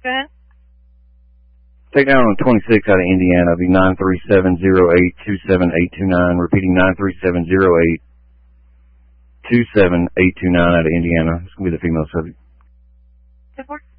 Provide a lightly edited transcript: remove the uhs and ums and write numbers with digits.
Go ahead. Take down on 26 out of Indiana. It'll be 93708-27829. Repeating 93708-27829 out of Indiana. It's going to be the female subject. 10-4.